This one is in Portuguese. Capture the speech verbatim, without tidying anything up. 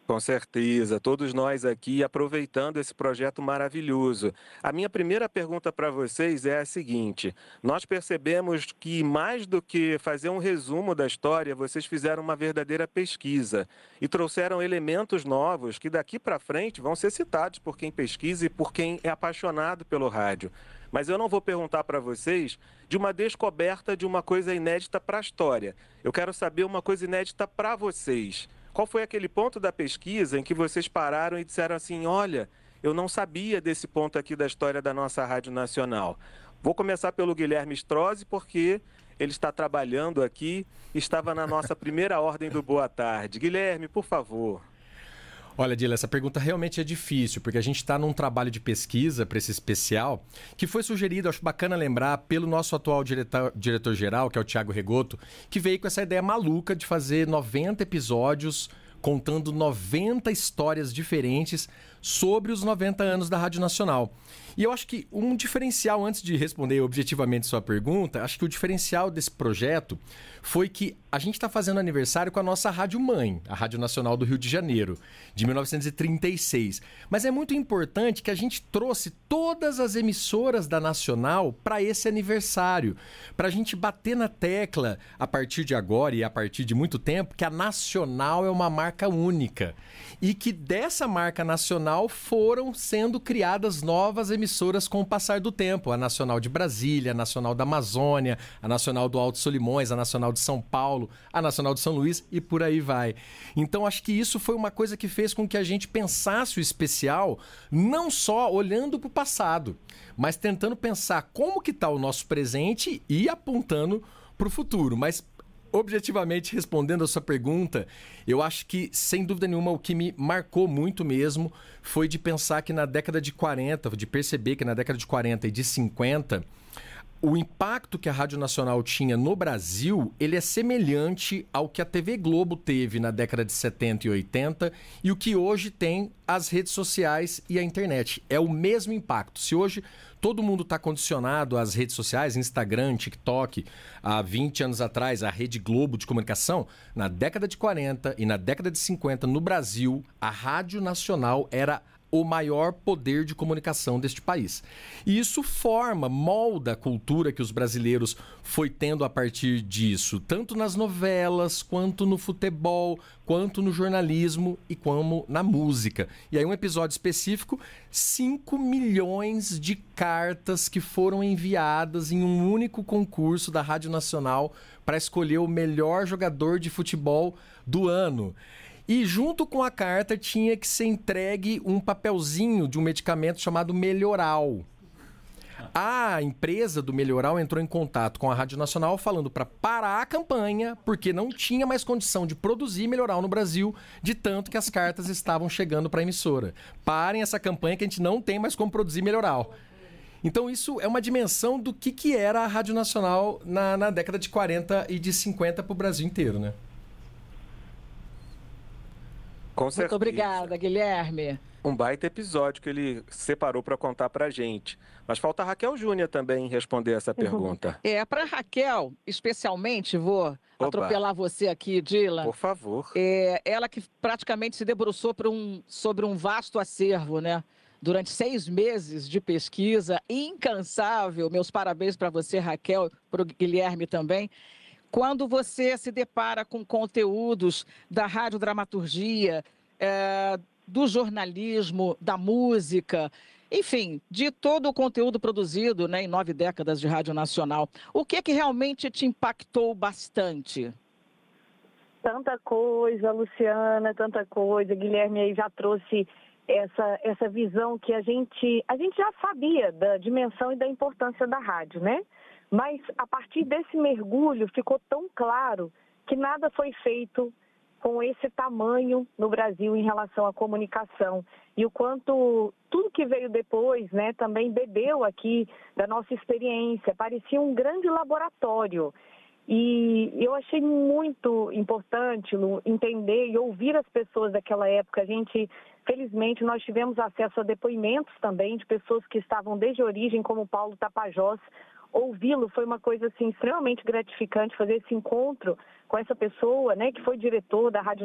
Com certeza, todos nós aqui aproveitando esse projeto maravilhoso. A minha primeira pergunta para vocês é a seguinte: nós percebemos que mais do que fazer um resumo da história, vocês fizeram uma verdadeira pesquisa e trouxeram elementos novos que daqui para frente vão ser citados por quem pesquisa e por quem é apaixonado pelo rádio. Mas eu não vou perguntar para vocês de uma descoberta de uma coisa inédita para a história. Eu quero saber uma coisa inédita para vocês. Qual foi aquele ponto da pesquisa em que vocês pararam e disseram assim: olha, eu não sabia desse ponto aqui da história da nossa Rádio Nacional? Vou começar pelo Guilherme Strozzi, porque ele está trabalhando aqui, estava na nossa primeira ordem do Boa Tarde. Guilherme, por favor. Olha, Dila, essa pergunta realmente é difícil, porque a gente está num trabalho de pesquisa para esse especial, que foi sugerido, acho bacana lembrar, pelo nosso atual diretor, diretor-geral, que é o Thiago Regoto, que veio com essa ideia maluca de fazer noventa episódios contando noventa histórias diferentes sobre os noventa anos da Rádio Nacional. E eu acho que um diferencial, antes de responder objetivamente sua pergunta, acho que o diferencial desse projeto foi que a gente está fazendo aniversário com a nossa rádio mãe, a Rádio Nacional do Rio de Janeiro, de mil novecentos e trinta e seis. Mas é muito importante que a gente trouxe todas as emissoras da Nacional para esse aniversário, para a gente bater na tecla, a partir de agora e a partir de muito tempo, que a Nacional é uma marca única. E que dessa marca nacional foram sendo criadas novas emissoras com o passar do tempo. A Nacional de Brasília, a Nacional da Amazônia, a Nacional do Alto Solimões, a Nacional de São Paulo, a Nacional de São Luís e por aí vai. Então acho que isso foi uma coisa que fez com que a gente pensasse o especial não só olhando para o passado, mas tentando pensar como que está o nosso presente e apontando para o futuro. Mas objetivamente, respondendo a sua pergunta, eu acho que, sem dúvida nenhuma, o que me marcou muito mesmo foi de pensar que na década de quarenta, de perceber que na década de quarenta e de cinquenta, o impacto que a Rádio Nacional tinha no Brasil, ele é semelhante ao que a T V Globo teve na década de setenta e oitenta e o que hoje tem as redes sociais e a internet. É o mesmo impacto. Se hoje todo mundo está condicionado às redes sociais, Instagram, TikTok, há vinte anos atrás, a Rede Globo de comunicação, na década de quarenta e na década de cinquenta, no Brasil, a Rádio Nacional era o maior poder de comunicação deste país. E isso forma, molda a cultura que os brasileiros foi tendo a partir disso, tanto nas novelas, quanto no futebol, quanto no jornalismo e como na música. E aí um episódio específico, cinco milhões de cartas que foram enviadas em um único concurso da Rádio Nacional para escolher o melhor jogador de futebol do ano. E junto com a carta tinha que ser entregue um papelzinho de um medicamento chamado Melhoral. A empresa do Melhoral entrou em contato com a Rádio Nacional falando para parar a campanha, porque não tinha mais condição de produzir Melhoral no Brasil, de tanto que as cartas estavam chegando para a emissora. Parem essa campanha que a gente não tem mais como produzir Melhoral. Então isso é uma dimensão do que, que era a Rádio Nacional na, na década de quarenta e de cinquenta para o Brasil inteiro, né? Com certeza. Muito obrigada, Guilherme. Um baita episódio que ele separou para contar para a gente. Mas falta a Raquel Júnior também responder essa pergunta. É, para Raquel, especialmente, vou Opa. atropelar você aqui, Dylan. Por favor. É, ela que praticamente se debruçou por um, sobre um vasto acervo, né? Durante seis meses de pesquisa incansável. Meus parabéns para você, Raquel, para o Guilherme também. Quando você se depara com conteúdos da radiodramaturgia, é, do jornalismo, da música, enfim, de todo o conteúdo produzido, né, em nove décadas de Rádio Nacional, o que é que realmente te impactou bastante? Tanta coisa, Luciana, tanta coisa. Guilherme aí já trouxe essa, essa visão que a gente, a gente já sabia da dimensão e da importância da rádio, né? Mas, a partir desse mergulho, ficou tão claro que nada foi feito com esse tamanho no Brasil em relação à comunicação. E o quanto tudo que veio depois, né, também bebeu aqui da nossa experiência. Parecia um grande laboratório. E eu achei muito importante, Lu, entender e ouvir as pessoas daquela época. A gente, felizmente, nós tivemos acesso a depoimentos também de pessoas que estavam desde a origem, como o Paulo Tapajós. Ouvi-lo foi uma coisa assim, extremamente gratificante, fazer esse encontro com essa pessoa, né, que foi diretor da Rádio